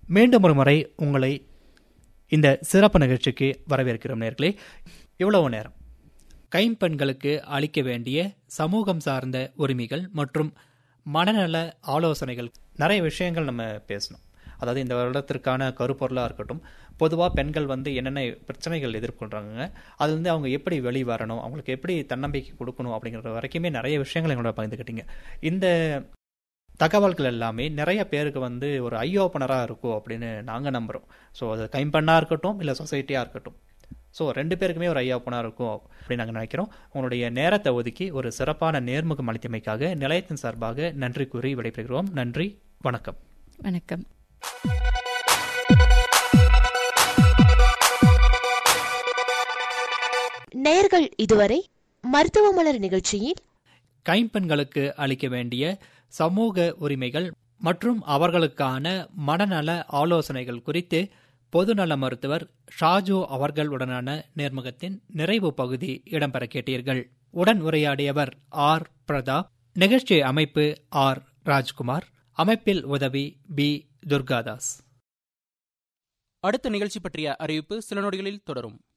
மீண்டும் ஒரு முறை உங்களை இந்த சிறப்பு நிகழ்ச்சிக்கு வரவேற்கிறோம் நேயர்களே. இவ்வளவு நேரம் கைம்பெண்களுக்கு அளிக்க வேண்டிய சமூகம் சார்ந்த உரிமைகள் மற்றும் மனநல ஆலோசனைகள், நிறைய விஷயங்கள் நம்ம பேசணும். அதாவது இந்த வருடத்திற்கான கருப்பொருளாக இருக்கட்டும், பொதுவாக பெண்கள் என்னென்ன பிரச்சனைகள் எதிர்கொள்கிறாங்க, அதுலேருந்து அவங்க எப்படி வெளியே வரணும், அவங்களுக்கு எப்படி தன்னம்பிக்கை கொடுக்கணும் அப்படிங்கிற வரைக்குமே நிறைய விஷயங்கள் எங்களோட பகிர்ந்துக்கிட்டீங்க. இந்த தகவல்கள் எல்லாமே நிறைய பேருக்கு ஒரு ஐ ஓப்பனராக இருக்கும் அப்படின்னு நாங்கள் நம்புகிறோம். ஸோ அது கைம்பெண்ணாக இருக்கட்டும் இல்லை சொசைட்டியாக இருக்கட்டும், ஸோ 2 பேருக்குமே ஒரு ஐ ஓப்பனாக இருக்கும் அப்படின்னு நாங்கள் நினைக்கிறோம். உங்களுடைய நேரத்தை ஒதுக்கி ஒரு சிறப்பான நேர்முகம் அளித்தமைக்காக நிலையத்தின் சார்பாக நன்றி கூறி விடைபெறுகிறோம். நன்றி, வணக்கம். வணக்கம். நேயர்கள் இதுவரை மருத்துவ மலர் நிகழ்ச்சியில் கைம்பெண்களுக்கு அளிக்க வேண்டிய சமூக உரிமைகள் மற்றும் அவர்களுக்கான மனநல ஆலோசனைகள் குறித்து பொதுநல மருத்துவர் ஷாஜு அவர்களுடனான நேர்முகத்தின் நிறைவு பகுதி இடம்பெற கேட்டீர்கள். உடன் உரையாடியவர் ஆர் பிரதாப். நிகழ்ச்சி அமைப்பு ஆர் ராஜ்குமார். அமைப்பில் உதவி பி துர்காதாஸ். அடுத்த நிகழ்ச்சி பற்றிய அறிவிப்பு சில நொடிகளில் தொடரும்.